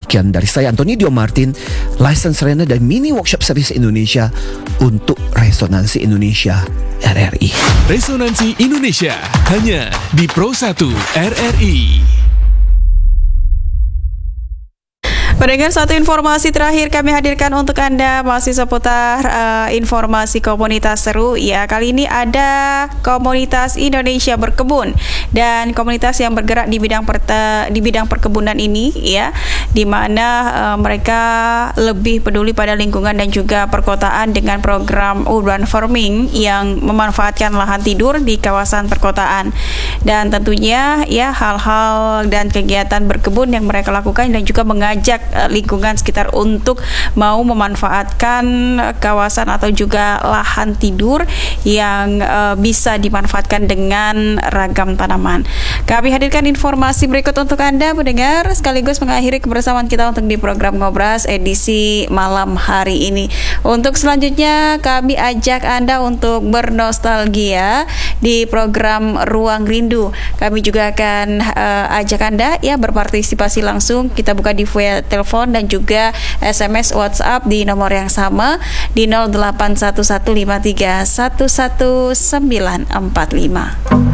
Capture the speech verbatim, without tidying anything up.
Sekian dari saya Antoni Dio Martin, License Trainer dan Mini Workshop Service Indonesia untuk Resonansi Indonesia R R I. Resonansi Indonesia hanya di Pro satu R R I. Pendengar, satu informasi terakhir kami hadirkan untuk Anda masih seputar uh, informasi komunitas seru. Ya, kali ini ada komunitas Indonesia Berkebun dan komunitas yang bergerak di bidang perte, di bidang perkebunan ini, ya, di mana uh, mereka lebih peduli pada lingkungan dan juga perkotaan dengan program urban farming yang memanfaatkan lahan tidur di kawasan perkotaan. Dan tentunya ya hal-hal dan kegiatan berkebun yang mereka lakukan dan juga mengajak lingkungan sekitar untuk mau memanfaatkan kawasan atau juga lahan tidur yang uh, bisa dimanfaatkan dengan ragam tanaman. Kami hadirkan informasi berikut untuk Anda mendengar, sekaligus mengakhiri kebersamaan kita untuk di program Ngobras edisi malam hari ini. Untuk selanjutnya kami ajak Anda untuk bernostalgia di program Ruang Rindu. Kami juga akan uh, ajak Anda ya berpartisipasi langsung. Kita buka di via telepon dan juga S M S WhatsApp di nomor yang sama di nol delapan satu satu lima tiga satu satu sembilan empat lima.